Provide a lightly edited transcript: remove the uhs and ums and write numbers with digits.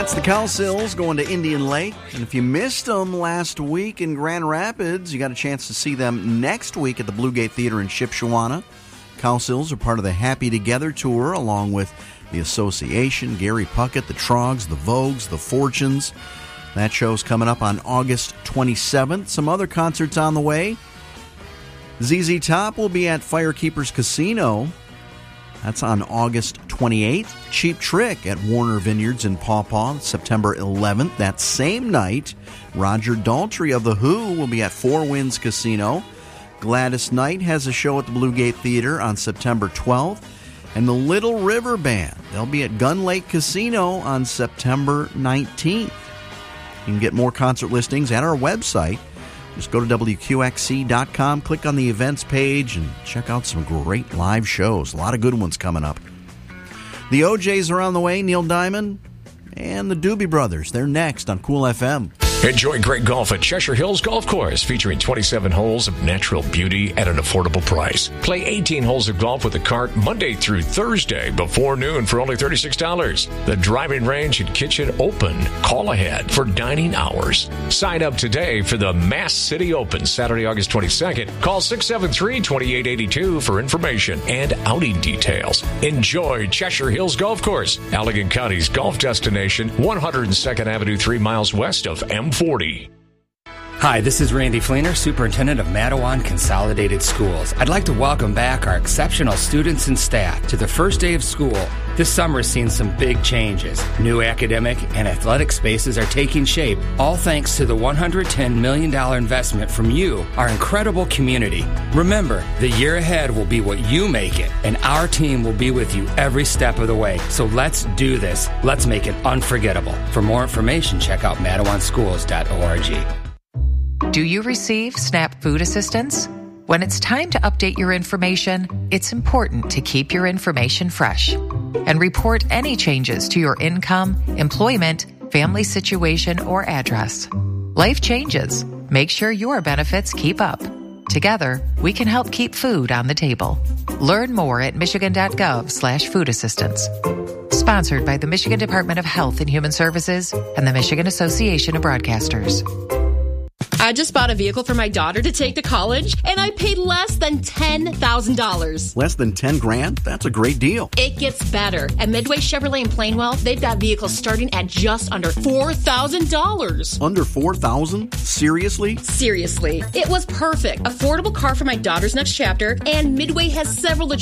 That's the Cowsills going to Indian Lake. And if you missed them last week in Grand Rapids, you got a chance to see them next week at the Blue Gate Theater in Shipshewana. Cowsills are part of the Happy Together Tour, along with the Association, Gary Puckett, the Trogs, the Vogues, the Fortunes. That show's coming up on August 27th. Some other concerts on the way. ZZ Top will be at Firekeepers Casino. That's on August 28th. Cheap Trick at Warner Vineyards in Paw Paw, September 11th. That same night, Roger Daltrey of The Who will be at Four Winds Casino. Gladys Knight has a show at the Blue Gate Theater on September 12th. And the Little River Band, they'll be at Gun Lake Casino on September 19th. You can get more concert listings at our website. Just go to WQXC.com, click on the events page, and check out some great live shows. A lot of good ones coming up. The OJs are on the way, Neil Diamond, and the Doobie Brothers. They're next on Cool FM. Enjoy great golf at Cheshire Hills Golf Course, featuring 27 holes of natural beauty at an affordable price. Play 18 holes of golf with a cart Monday through Thursday before noon for only $36. The driving range and kitchen open. Call ahead for dining hours. Sign up today for the Mass City Open, Saturday, August 22nd. Call 673-2882 for information and outing details. Enjoy Cheshire Hills Golf Course, Allegan County's golf destination, 102nd Avenue, 3 miles west of M40. Hi, this is Randy Fleener, Superintendent of Matawan Consolidated Schools. I'd like to welcome back our exceptional students and staff to the first day of school. This summer has seen some big changes. New academic and athletic spaces are taking shape, all thanks to the $110 million investment from you, our incredible community. Remember, the year ahead will be what you make it, and our team will be with you every step of the way. So let's do this. Let's make it unforgettable. For more information, check out MatawanSchools.org. Do you receive SNAP food assistance? When it's time to update your information, it's important to keep your information fresh and report any changes to your income, employment, family situation, or address. Life changes. Make sure your benefits keep up. Together, we can help keep food on the table. Learn more at michigan.gov/food assistance. Sponsored by the Michigan Department of Health and Human Services and the Michigan Association of Broadcasters. I just bought a vehicle for my daughter to take to college, and I paid less than $10,000. Less than 10 grand? That's a great deal. It gets better. At Midway Chevrolet in Plainwell, they've got vehicles starting at just under $4,000. Under $4,000? Seriously? Seriously. It was perfect. Affordable car for my daughter's next chapter, and Midway has several